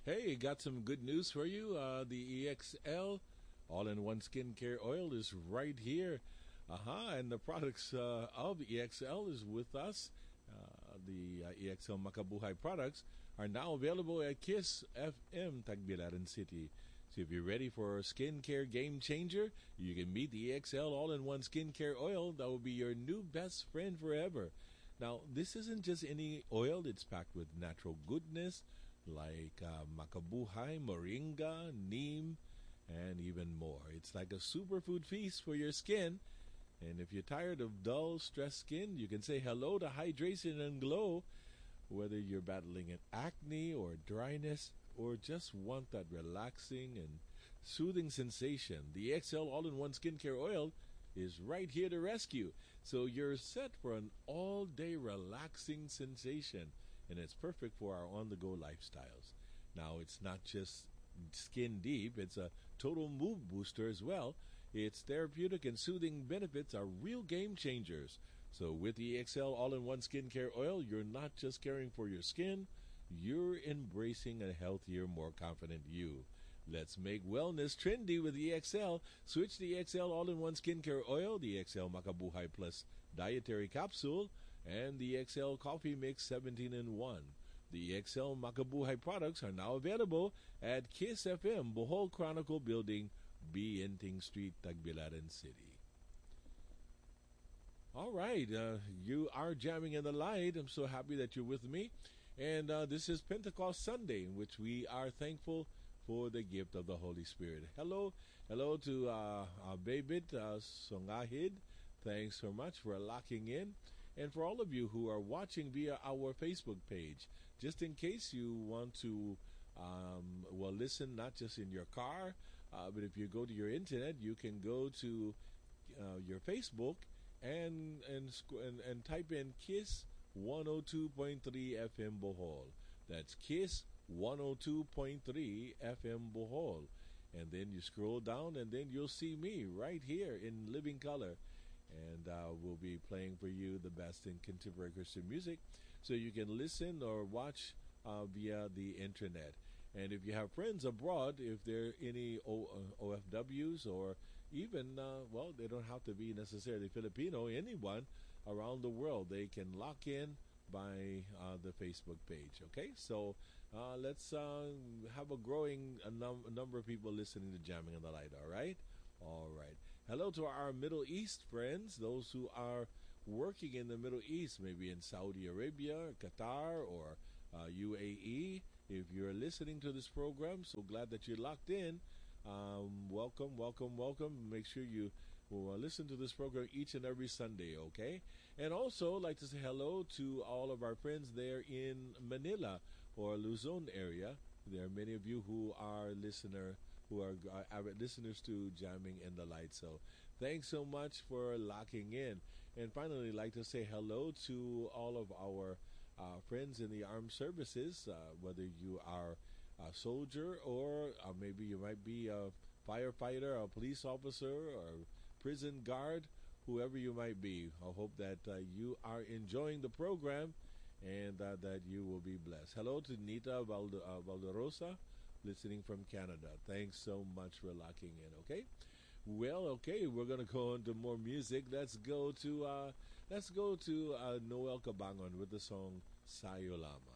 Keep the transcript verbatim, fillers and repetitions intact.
Hey, got some good news for you. Uh, the E X L all-in-one skincare oil is right here. Aha, uh-huh, and the products uh, of E X L is with us. Uh, the uh, E X L Makabuhay products are now available at Kiss F M Tagbilaran City. So if you're ready for a skincare game changer, you can meet the E X L all-in-one skincare oil that will be your new best friend forever. Now, this isn't just any oil. It's packed with natural goodness like uh, Makabuhay, Moringa, Neem, and even more. It's like a superfood feast for your skin. And if you're tired of dull, stressed skin, you can say hello to hydration and glow. Whether you're battling an acne or dryness or just want that relaxing and soothing sensation, the X L all-in-one skincare oil is right here to rescue. So you're set for an all-day relaxing sensation, and it's perfect for our on-the-go lifestyles. Now, it's not just skin deep, it's a total mood booster as well. Its therapeutic and soothing benefits are real game changers. So with the E X L all-in-one skincare oil, you're not just caring for your skin, you're embracing a healthier, more confident you. Let's make wellness trendy with E X L. Switch the E X L all-in-one skincare oil, the E X L Makabuhay Plus Dietary Capsule, and the E X L Coffee Mix seventeen in one. The E X L Makabuhay products are now available at Kiss F M Bohol Chronicle Building, B. Enting Street, Tagbilaran City. All right, uh, you are jamming in the light. I'm so happy that you're with me. And uh, this is Pentecost Sunday, in which we are thankful for the gift of the Holy Spirit. Hello, hello to uh, uh, Babit uh, Songahid. Thanks so much for locking in. And for all of you who are watching via our Facebook page, just in case you want to, um, well, listen not just in your car, uh, but if you go to your internet, you can go to uh, your Facebook and and, and and type in Kiss one oh two point three F M Bohol. That's Kiss one oh two point three F M Bohol. And then you scroll down and then you'll see me right here in living color. And uh, we'll be playing for you the best in contemporary Christian music, so you can listen or watch uh, via the internet. And if you have friends abroad, if there are any o- uh, O F Ws or even, uh, well, they don't have to be necessarily Filipino, anyone around the world, they can lock in by uh, the Facebook page. Okay, so uh, let's uh, have a growing a, num- a number of people listening to Jamming in the Light. All right. All right. Hello to our Middle East friends, those who are working in the Middle East, maybe in Saudi Arabia, Qatar, or uh, U A E. If you're listening to this program, so glad that you're locked in. Um, welcome, welcome, welcome. Make sure you will uh, listen to this program each and every Sunday, okay? And also, like to say hello to all of our friends there in Manila or Luzon area. There are many of you who are listener who are uh, avid listeners to Jamming in the Light. So thanks so much for locking in. And finally, I'd like to say hello to all of our uh, friends in the armed services, uh, whether you are a soldier or uh, maybe you might be a firefighter, a police officer, or prison guard, whoever you might be. I hope that uh, you are enjoying the program and uh, that you will be blessed. Hello to Nita Vald- uh, Valderosa, listening from Canada. Thanks so much for locking in, okay? Well, okay, we're gonna go on to more music. Let's go to uh let's go to uh, Noel Cabangon with the song Sayo Lama.